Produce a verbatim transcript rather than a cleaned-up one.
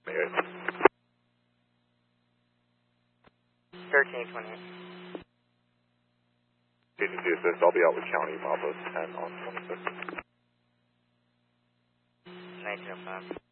thirteen twenty-eight. Agency assist, I'll be out with County Bravo ten on twenty-six. nineteen oh five.